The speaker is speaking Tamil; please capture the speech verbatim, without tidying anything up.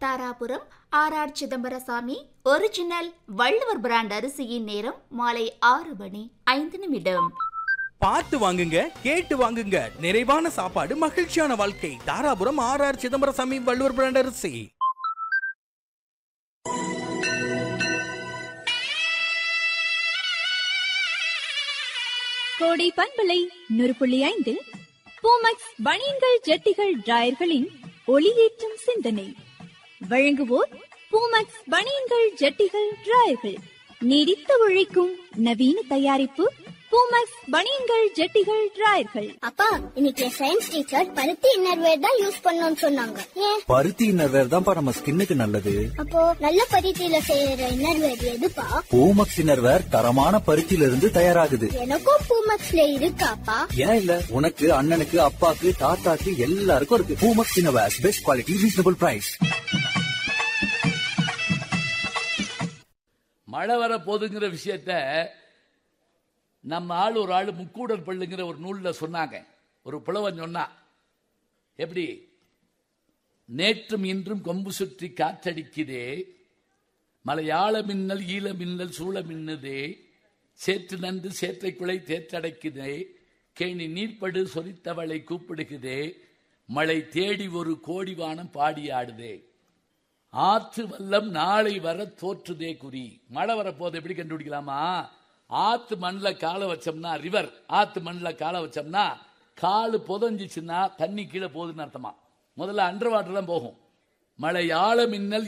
Dharapuram R R Chidambarasamy original Valluvar brand அரிசியின் நேரம் மாலை ஆறு மணி ஐந்து நிமிடம். பார்த்து வாங்குங்க, கேட்டு வாங்குங்க. நிறைவான சாப்பாடு, மகிழ்ச்சியான வாழ்க்கை. Dharapuram R R Chidambarasamy Valluvar brand அரிசி. கோடை பண்பலை நூறு புள்ளி ஐந்தில் பூமக்ஸ் பனியன்கள் ஜட்டிகள் டிராயர்களின் ஒளியேற்றும் சிந்தனை வழங்குவோர் பூமக்ஸ் பனியன்கள் ஜட்டிகள் டிராயர்கள். நீடித்து உழைக்கும் நவீன தயாரிப்பு பூமக்ஸ் பனியன்கள் ஜட்டிகள் டிராயர்கள். அப்பா, இன்னைக்கு சயின்ஸ் டீச்சர் பருத்தி இன்னர்வேர் தான் யூஸ் பண்ணணும்னு சொன்னாங்க. ஏன்? பருத்தி இன்னர்வேர் தான்ப்பா நம்ம ஸ்கின்னுக்கு நல்லது. அப்போ நல்ல பருத்தியில செய்யற இன்னர்வேர் எதுப்பா? பூமக்ஸ் இன்னர்வேர் தரமான பருத்தியில இருந்து தயாராகுது. எனக்கும் பூமக்ஸ்ல இருக்காப்பா? ஏன் இல்ல, உனக்கு அண்ணனுக்கு அப்பாக்கு தாத்தாக்கு எல்லாருக்கும் இருக்கு. Poomex innerwear, best quality, reasonable price. மழை வர போதுங்கிற விஷயத்த நம்ம ஆள் ஒரு ஆள் முக்கூடல் பள்ளுங்கிற ஒரு நூலில் சொன்னாங்க. ஒரு புலவன் சொன்னா, எப்படி நேற்றும் இன்றும் கொம்பு சுற்றி காற்றடிக்குதே, மலையாள மின்னல் ஈழ மின்னல் சூழ மின்னுதே, சேற்று நன்று சேற்றை குலை தேற்றடைக்குதே, கேணி நீர்ப்படு சொரித்தவளை கூப்பிடுகுதே, மழை தேடி ஒரு கோடிவானம் பாடி ஆடுதே, ஆற்று வல்லம் நாளை வர தோற்றுதே குறி. மழை வரப்போது எப்படி கண்டுபிடிக்கலாமா? ஆத்து மண்ணில் காலை வச்சோம்னா, ரிவர் ஆத்து மண்ணில் காலை வச்சோம்னா காலு புதஞ்சிச்சுன்னா தண்ணி கீழே போகுதுன்னு அர்த்தமா. முதல்ல அண்டர் வாட்டர் தான் போகும். மழை ஆழ மின்னல்